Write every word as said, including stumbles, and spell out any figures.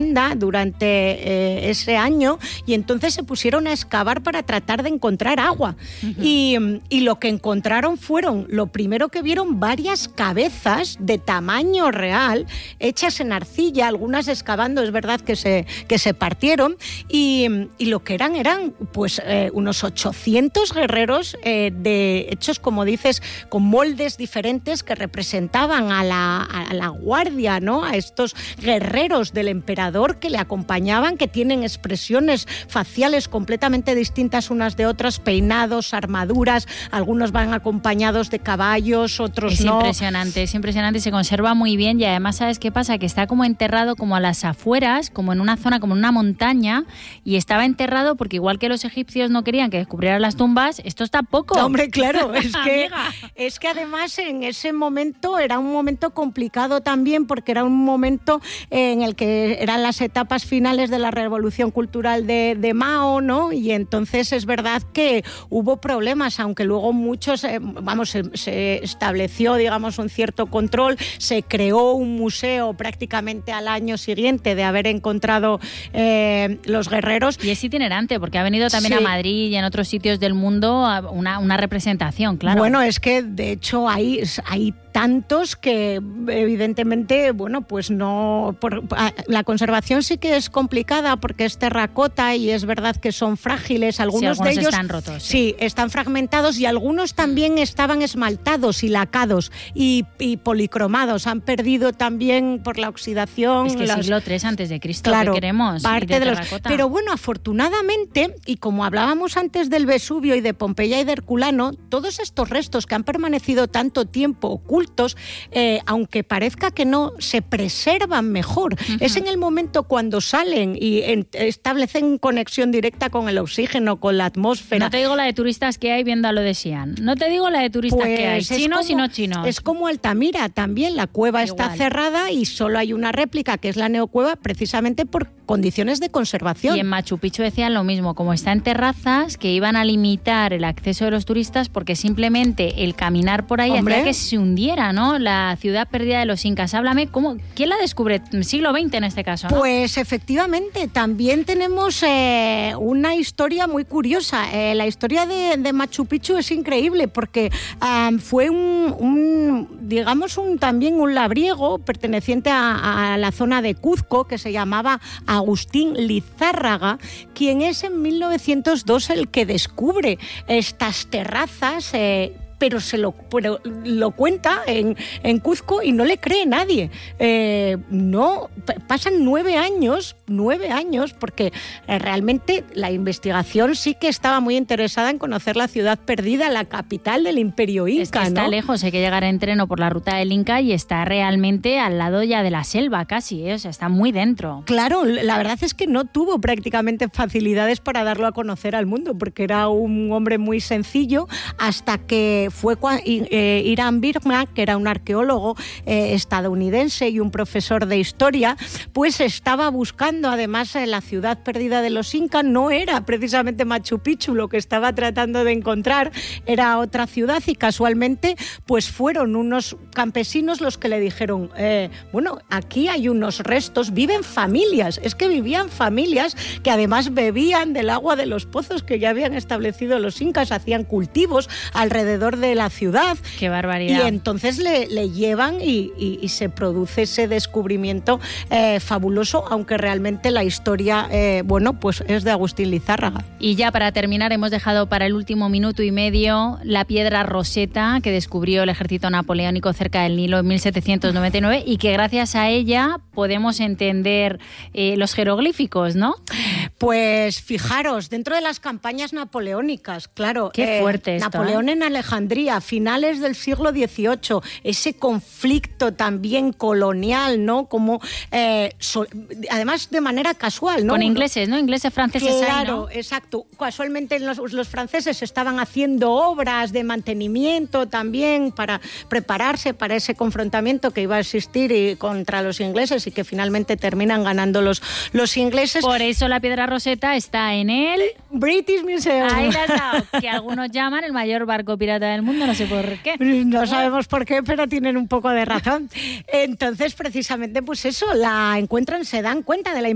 tremenda durante eh, ese año, y entonces se pusieron a excavar para tratar de encontrar agua. Uh-huh. Y, y lo que encontraron fueron, lo primero que vieron, varias cabezas de tamaño real, hechas en arcilla, algunas excavando, es verdad que se, que se partieron, y, y lo que eran, eran pues eh, unos ochocientos guerreros eh, de, hechos, como dices, con moldes diferentes que representaban a la, a la guardia, ¿no? A estos guerreros del emperador que le acompañaban, que tienen expresiones faciales completamente distintas unas de otras, peinados, armaduras, algunos van acompañados de caballos, otros es no. Es impresionante, es impresionante, se conserva muy bien, y además, ¿sabes qué pasa? Que está como enterrado como a las afueras, como en una zona, como en una montaña, y estaba enterrado porque igual que los egipcios no querían que descubrieran las tumbas, estos tampoco. No, hombre, claro, es que, es que además en ese momento era un momento complicado también, porque era un momento en el que eran las etapas finales de la revolución cultural de, de Mao, ¿no? Y entonces es verdad que hubo problemas, aunque luego muchos, eh, vamos, se, se estableció, digamos, un cierto control, se creó un museo prácticamente al año siguiente de haber encontrado eh, los guerreros. Y es itinerante, porque ha venido también sí. a Madrid y en otros sitios del mundo una, una representación, claro. Bueno, es que de hecho hay, hay tantos que evidentemente, bueno, pues no, por, la conservación sí que es complicada porque es terracota y es verdad que son frágiles, algunos, sí, algunos de ellos están rotos. Sí. sí, están fragmentados, y algunos también estaban esmaltados y lacados y, y policromados, han perdido también por la oxidación. Es que las, siglo tres antes de Cristo, claro, ¿qué queremos? Parte de de los, pero bueno, afortunadamente, y como hablábamos antes del Vesubio y de Pompeya y de Herculano, todos estos restos que han permanecido tanto tiempo ocultos, eh, aunque parezca que no, se preservan mejor. Uh-huh. Es en el momento cuando salen y en, establecen conexión directa con el oxígeno, con la atmósfera. No te digo la de turistas que hay viendo a lo de Xi'an. No te digo la de turistas pues que hay, chinos como, y no chinos. Es como Altamira también, la cueva Igual. Está cerrada y solo hay una réplica, que es la neocueva, precisamente por condiciones de conservación. Y en Machu Picchu decían lo mismo, como está en terrazas, que iban a limitar el acceso de los turistas porque simplemente el caminar por ahí Hombre. hacía que se hundiera, ¿no? La ciudad perdida de los incas. Háblame, ¿cómo, ¿quién la descubre? Siglo veinte en este caso, ¿no? Pues efectivamente, también tenemos eh, una historia muy curiosa. Eh, la historia de, de Machu Picchu es increíble porque um, fue un, un, digamos, un, también un labriego perteneciente a, a la zona de Cuzco, que se llamaba Agustín Lizárraga, quien es en mil novecientos dos el que descubre estas terrazas, eh, pero se lo, pero lo cuenta en, en Cuzco y no le cree nadie. Eh, no, p- pasan nueve años, nueve años, porque eh, realmente la investigación sí que estaba muy interesada en conocer la ciudad perdida, la capital del Imperio Inca. Es que está ¿no? lejos, hay que llegar en tren o por la ruta del Inca y está realmente al lado ya de la selva casi, ¿eh? O sea, está muy dentro. Claro, la verdad es que no tuvo prácticamente facilidades para darlo a conocer al mundo, porque era un hombre muy sencillo, hasta que fue eh, Irán Birkman, que era un arqueólogo eh, estadounidense y un profesor de historia, pues estaba buscando, además, en la ciudad perdida de los incas. No era precisamente Machu Picchu, lo que estaba tratando de encontrar era otra ciudad, y casualmente pues fueron unos campesinos los que le dijeron, eh, bueno, aquí hay unos restos, viven familias, es que vivían familias que además bebían del agua de los pozos que ya habían establecido los incas, hacían cultivos alrededor de la ciudad. ¡Qué barbaridad! Y entonces le, le llevan y, y, y se produce ese descubrimiento eh, fabuloso, aunque realmente la historia, eh, bueno, pues es de Agustín Lizárraga. Y ya para terminar, hemos dejado para el último minuto y medio la piedra Rosetta que descubrió el ejército napoleónico cerca del Nilo en mil setecientos noventa y nueve y que gracias a ella podemos entender eh, los jeroglíficos, ¿no? Pues fijaros, dentro de las campañas napoleónicas, claro. Qué fuerte eh, esto, Napoleón ¿eh? en Alejandría, finales del siglo dieciocho, ese conflicto también colonial, ¿no? Como, eh, so, además de manera casual, ¿no? Con ingleses, ¿no? Ingleses, franceses. Claro, ahí, ¿no? exacto. Casualmente los, los franceses estaban haciendo obras de mantenimiento también para prepararse para ese confrontamiento que iba a existir y, contra los ingleses, y que finalmente terminan ganando los, los ingleses. Por eso la piedra Rosetta está en el British Museum. Ahí la has dado, que algunos llaman el mayor barco pirata del mundo, no sé por qué. No sabemos por qué, pero tienen un poco de razón. Entonces, precisamente, pues eso, la encuentran, se dan cuenta de la